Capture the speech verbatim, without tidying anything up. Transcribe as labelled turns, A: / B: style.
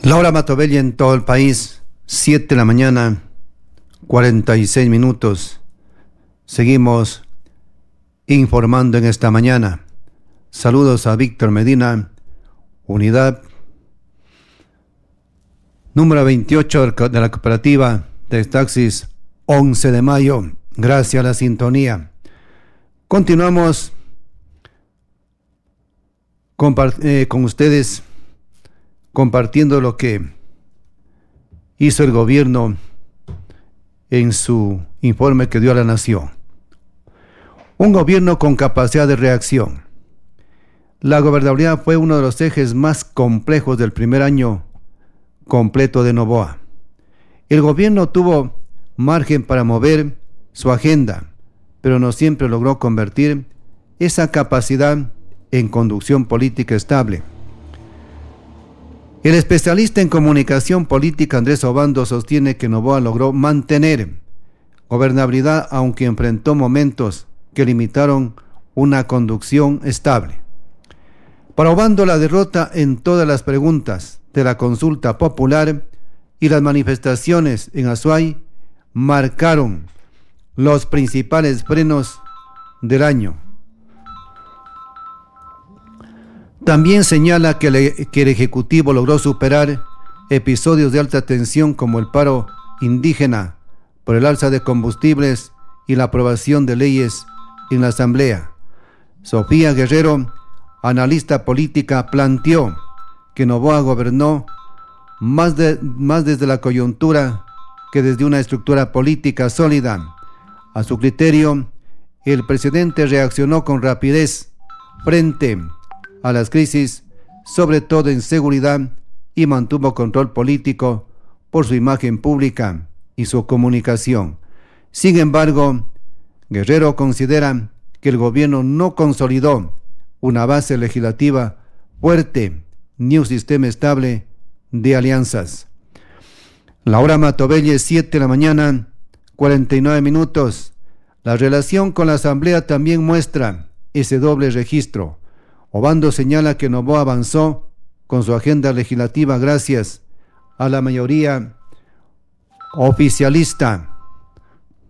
A: Laura Matovelli en todo el país, siete de la mañana, cuarenta y seis minutos. Seguimos informando en esta mañana. Saludos a Víctor Medina, unidad número veintiocho de la cooperativa de taxis once de mayo. Gracias a la sintonía. Continuamos eh, con ustedes compartiendo lo que hizo el gobierno en su informe que dio a la nación. Un gobierno con capacidad de reacción. La gobernabilidad fue uno de los ejes más complejos del primer año completo de Noboa. El gobierno tuvo margen para mover su agenda, pero no siempre logró convertir esa capacidad en conducción política estable. El especialista en comunicación política Andrés Obando sostiene que Noboa logró mantener gobernabilidad aunque enfrentó momentos que limitaron una conducción estable. Para Obando, la derrota en todas las preguntas de la consulta popular y las manifestaciones en Azuay marcaron los principales frenos del año. También señala que el, que el Ejecutivo logró superar episodios de alta tensión como el paro indígena por el alza de combustibles y la aprobación de leyes en la Asamblea. Sofía Guerrero, analista política, planteó que Noboa gobernó más, de, más desde la coyuntura que desde una estructura política sólida. A su criterio, el presidente reaccionó con rapidez frente a las crisis, sobre todo en seguridad, y mantuvo control político por su imagen pública y su comunicación. Sin embargo, Guerrero considera que el gobierno no consolidó una base legislativa fuerte ni un sistema estable de alianzas. Laura Matovelli, siete de la mañana, cuarenta y nueve minutos. La relación con la Asamblea también muestra ese doble registro. Obando señala que Noboa avanzó con su agenda legislativa gracias a la mayoría oficialista.